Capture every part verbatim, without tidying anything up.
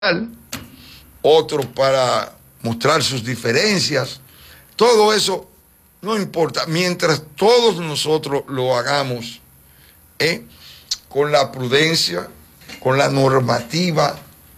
otros para mostrar sus diferencias. Todo eso no importa, mientras todos nosotros lo hagamos ¿eh? con la prudencia, con la normativa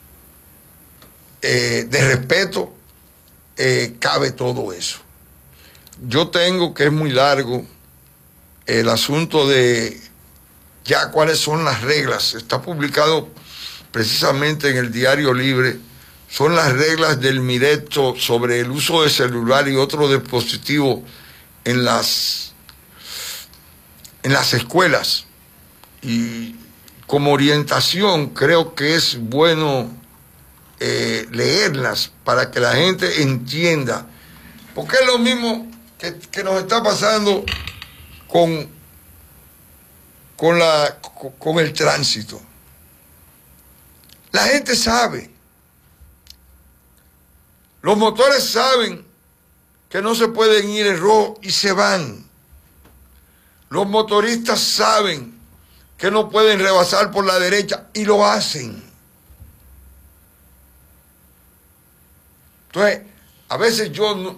eh, de respeto, eh, cabe todo eso. Yo tengo, que es muy largo, el asunto de ya cuáles son las reglas. Está publicado precisamente en el Diario Libre. Son las reglas del MIDETO sobre el uso de celular y otros dispositivos en las, en las escuelas. Y como orientación creo que es bueno eh, leerlas para que la gente entienda. Porque es lo mismo que, que nos está pasando con, con, la, con el tránsito. La gente sabe. Los motores saben que no se pueden ir en rojo y se van. Los motoristas saben que no pueden rebasar por la derecha y lo hacen. Entonces, a veces yo... No,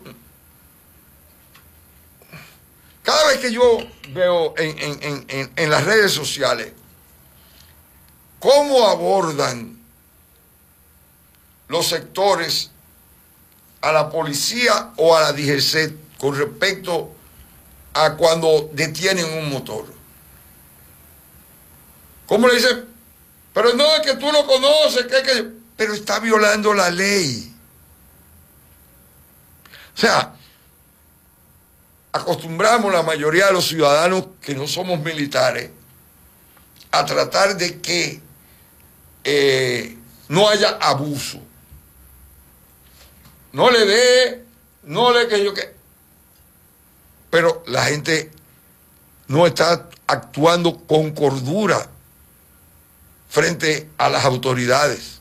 cada vez que yo veo en, en, en, en las redes sociales cómo abordan los sectores a la policía o a la D G C con respecto a cuando detienen un motor. ¿Cómo le dicen? Pero no, es que tú lo conoces, que, que... pero está violando la ley. O sea, acostumbramos la mayoría de los ciudadanos que no somos militares a tratar de que eh, no haya abuso. No le dé, no le que yo que... Pero la gente no está actuando con cordura frente a las autoridades.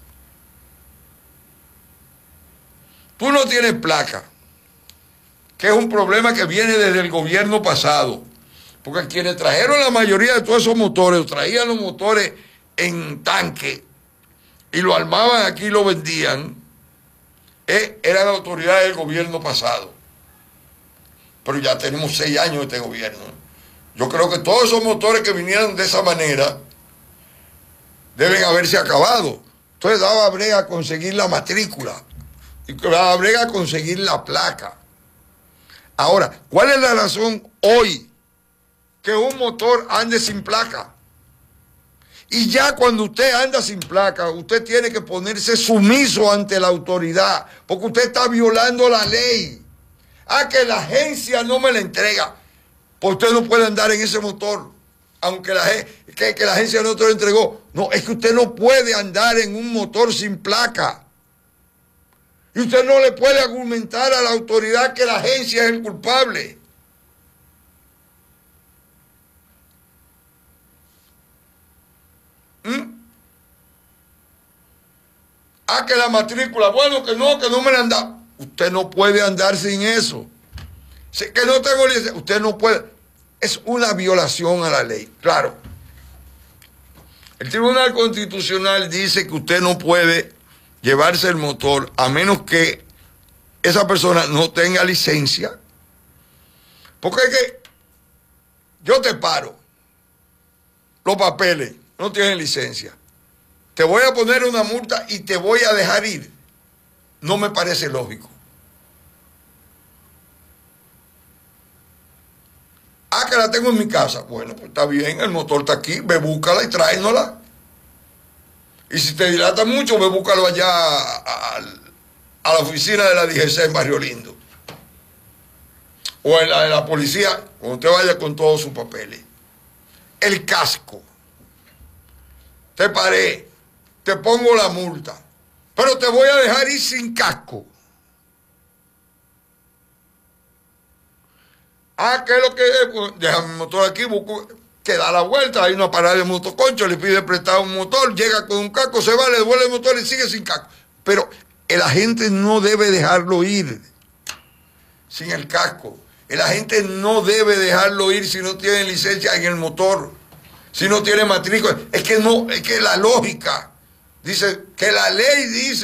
Tú no tienes placa, que es un problema que viene desde el gobierno pasado, porque quienes trajeron la mayoría de todos esos motores, traían los motores en tanque y lo armaban aquí y lo vendían, eh, eran autoridades del gobierno pasado. Pero ya tenemos seis años de este gobierno. Yo creo que todos esos motores que vinieron de esa manera deben haberse acabado. Entonces daba brega a conseguir la matrícula y daba brega a conseguir la placa. Ahora, ¿cuál es la razón hoy que un motor ande sin placa? Y ya cuando usted anda sin placa, usted tiene que ponerse sumiso ante la autoridad, porque usted está violando la ley. Ah, que la agencia no me la entrega, pues usted no puede andar en ese motor, aunque la, que, que la agencia no te lo entregó. No, es que usted no puede andar en un motor sin placa. Y usted no le puede argumentar a la autoridad que la agencia es el culpable. ¿Mm? Ah, que la matrícula, bueno, que no, que no me la han dado. Usted no puede andar sin eso. Que no tengo licencia, usted no puede. Es una violación a la ley, claro. El Tribunal Constitucional dice que usted no puede llevarse el motor a menos que esa persona no tenga licencia. Porque es que yo te paro, los papeles, no tienen licencia. Te voy a poner una multa y te voy a dejar ir. No me parece lógico. Ah, que la tengo en mi casa. Bueno, pues está bien, el motor está aquí, ve, búscala y tráenosla. Y si te dilata mucho, ve, búscalo allá a, a, a la oficina de la D G C en Barrio Lindo. O en la de la policía, cuando usted vaya con todos sus papeles. El casco. Te paré, te pongo la multa, pero te voy a dejar ir sin casco. Ah, ¿qué es lo que es? Pues, deja mi motor aquí, busco, que da la vuelta, hay una parada de motoconcho, le pide prestado un motor, llega con un casco, se va, le devuelve el motor y sigue sin casco. Pero el agente no debe dejarlo ir sin el casco. El agente no debe dejarlo ir si no tiene licencia en el motor, si no tiene matrícula. Es que no, es que la lógica Dice que la ley dice